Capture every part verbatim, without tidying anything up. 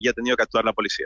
y ha tenido que actuar la policía.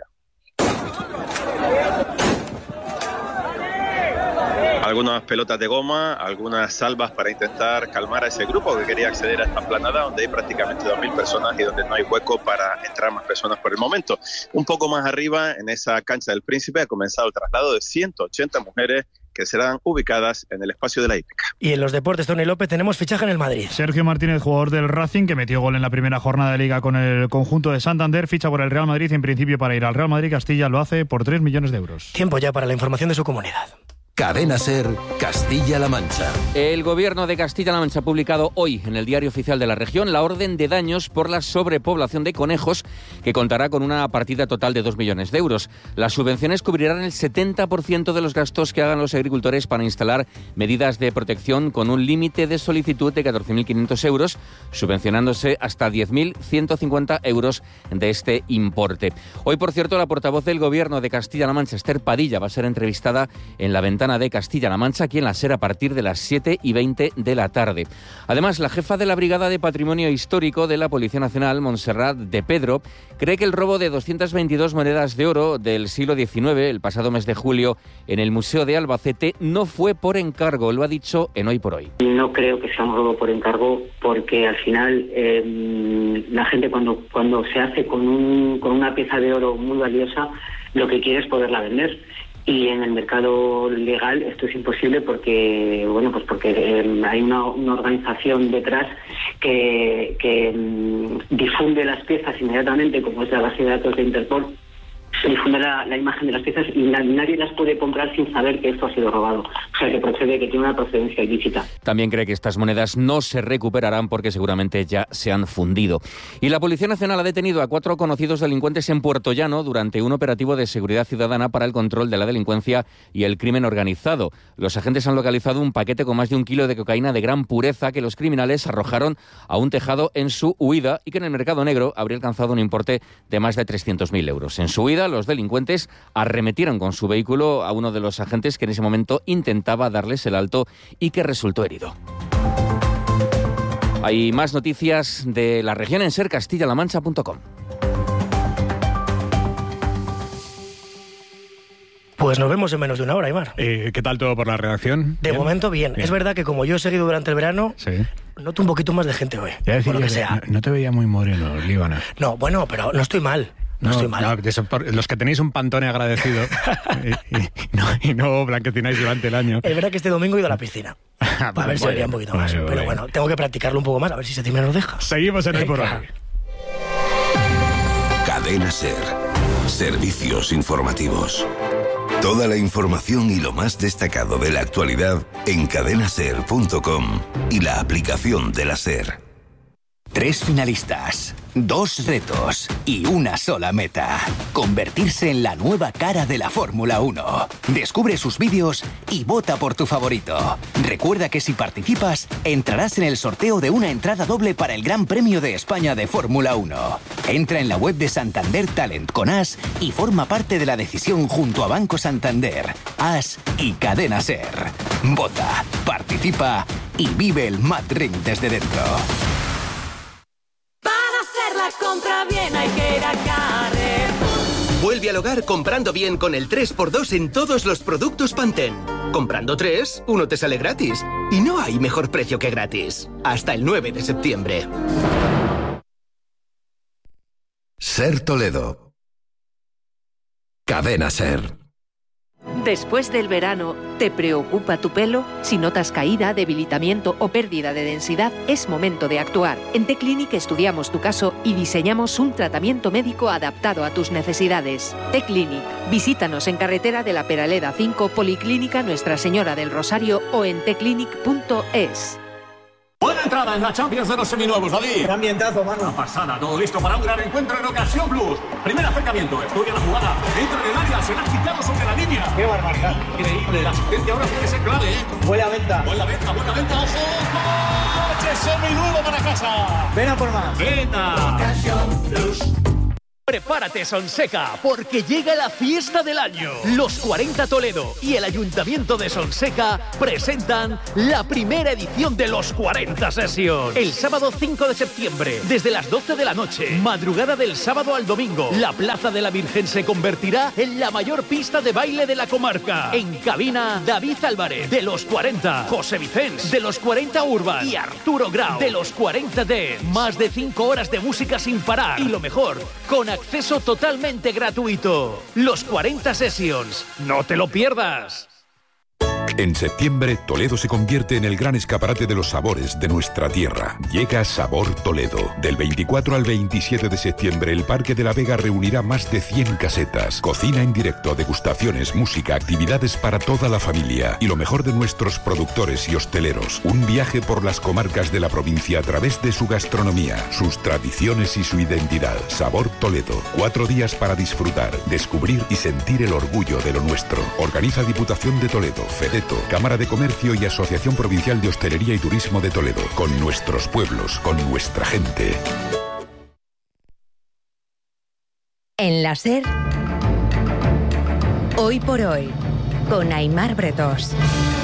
Algunas pelotas de goma, algunas salvas para intentar calmar a ese grupo que quería acceder a esta explanada donde hay prácticamente dos mil personas y donde no hay hueco para entrar más personas por el momento. Un poco más arriba, en esa cancha del Príncipe, ha comenzado el traslado de ciento ochenta mujeres que serán ubicadas en el espacio de la hípica. Y en los deportes, Tony López, tenemos fichaje en el Madrid. Sergio Martínez, jugador del Racing, que metió gol en la primera jornada de Liga con el conjunto de Santander, ficha por el Real Madrid y en principio para ir al Real Madrid Castilla lo hace por tres millones de euros. Tiempo ya para la información de su comunidad. Cadena SER, Castilla-La Mancha. El Gobierno de Castilla-La Mancha ha publicado hoy en el Diario Oficial de la Región la orden de daños por la sobrepoblación de conejos, que contará con una partida total de dos millones de euros. Las subvenciones cubrirán el setenta por ciento de los gastos que hagan los agricultores para instalar medidas de protección, con un límite de solicitud de catorce mil quinientos euros, subvencionándose hasta diez mil ciento cincuenta euros de este importe. Hoy, por cierto, la portavoz del Gobierno de Castilla-La Mancha, Esther Padilla, va a ser entrevistada en la ventana de Castilla-La Mancha, aquí en la SER, a partir de las siete y veinte de la tarde. Además, la jefa de la Brigada de Patrimonio Histórico de la Policía Nacional, Montserrat de Pedro, cree que el robo de doscientas veintidós monedas de oro del siglo diecinueve, el pasado mes de julio, en el Museo de Albacete, no fue por encargo. Lo ha dicho en Hoy por Hoy. No creo que sea un robo por encargo, porque al final eh, la gente cuando, cuando se hace con, un, con una pieza de oro muy valiosa, lo que quiere es poderla vender. Y en el mercado legal esto es imposible porque, bueno, pues porque eh, hay una, una organización detrás que, que mm, difunde las piezas inmediatamente, como es la base de datos de Interpol. Se difunde la, la imagen de las piezas y la, nadie las puede comprar sin saber que esto ha sido robado. O sea, que procede, que tiene una procedencia ilícita. También cree que estas monedas no se recuperarán porque seguramente ya se han fundido. Y la Policía Nacional ha detenido a cuatro conocidos delincuentes en Puerto Llano durante un operativo de seguridad ciudadana para el control de la delincuencia y el crimen organizado. Los agentes han localizado un paquete con más de un kilo de cocaína de gran pureza que los criminales arrojaron a un tejado en su huida y que en el mercado negro habría alcanzado un importe de más de trescientos mil euros. En su huida, los delincuentes arremetieron con su vehículo a uno de los agentes que en ese momento intentaba darles el alto y que resultó herido. Hay más noticias de la región en ser castilla la mancha punto com. Pues nos vemos en menos de una hora, Aimar. Eh, ¿Qué tal todo por la redacción? De ¿Bien? momento, bien. bien. Es verdad que como yo he seguido durante el verano, sí, noto un poquito más de gente hoy. Ya decía por lo yo que que sea. No, no te veía muy moreno, Líbana. No, bueno, pero no estoy mal. No, no estoy mal. No, de eso, por, los que tenéis un Pantone agradecido y, y, y, no, y no blanquecináis durante el año. Es verdad que este domingo he ido a la piscina. A ver bueno, si vería un poquito más. Bueno, pero bueno, tengo que practicarlo un poco más, a ver si se me lo deja. Seguimos en Hoy por Hoy. Cadena SER. Servicios informativos. Toda la información y lo más destacado de la actualidad en cadena ser punto com y la aplicación de la SER. Tres finalistas, dos retos y una sola meta. Convertirse en la nueva cara de la Fórmula uno. Descubre sus vídeos y vota por tu favorito. Recuerda que si participas, entrarás en el sorteo de una entrada doble para el Gran Premio de España de Fórmula uno. Entra en la web de Santander Talent con As y forma parte de la decisión junto a Banco Santander, As y Cadena SER. Vota, participa y vive el Mad Ring desde dentro. Compra bien, hay que ir a Carrefour. Vuelve al hogar comprando bien con el tres por dos en todos los productos Pantene. Comprando tres, uno te sale gratis. Y no hay mejor precio que gratis. Hasta el nueve de septiembre. SER Toledo. Cadena SER. Después del verano, ¿te preocupa tu pelo? Si notas caída, debilitamiento o pérdida de densidad, es momento de actuar. En T-Clinic estudiamos tu caso y diseñamos un tratamiento médico adaptado a tus necesidades. T-Clinic. Visítanos en Carretera de la Peraleda cinco, Policlínica Nuestra Señora del Rosario o en t clinic punto es. Buena entrada en la Champions de los seminuevos, David. Gran ambientazo, mano. Una pasada, todo listo para un gran encuentro en Ocasión Plus. Primer acercamiento, estudia la jugada, entra en el área, se la ha quitado sobre la línea. ¡Qué barbaridad! Increíble, la asistencia ahora tiene que ser clave, ¿eh? Buena venta. Buena venta, buena venta, ojo. ¡Coche seminuevo para casa! Ven a por más. ¡Venta! Ocasión Plus. Prepárate, Sonseca, porque llega la fiesta del año. Los cuarenta Toledo y el Ayuntamiento de Sonseca presentan la primera edición de los cuarenta Sessions. El sábado cinco de septiembre, desde las doce de la noche, madrugada del sábado al domingo, la Plaza de la Virgen se convertirá en la mayor pista de baile de la comarca. En cabina, David Álvarez, de los cuarenta, José Vicens, de los cuarenta Urban y Arturo Grau, de los cuarenta Dance. Más de cinco horas de música sin parar. Y lo mejor, con acceso totalmente gratuito. Los cuarenta Sessions. No te lo pierdas. En septiembre, Toledo se convierte en el gran escaparate de los sabores de nuestra tierra. Llega Sabor Toledo. Del veinticuatro al veintisiete de septiembre, el Parque de la Vega reunirá más de cien casetas. Cocina en directo, degustaciones, música, actividades para toda la familia. Y lo mejor de nuestros productores y hosteleros. Un viaje por las comarcas de la provincia a través de su gastronomía, sus tradiciones y su identidad. Sabor Toledo. Cuatro días para disfrutar, descubrir y sentir el orgullo de lo nuestro. Organiza Diputación de Toledo, Fedeto, Cámara de Comercio y Asociación Provincial de Hostelería y Turismo de Toledo. Con nuestros pueblos, con nuestra gente. En la SER, hoy por hoy, con Aimar Bretós.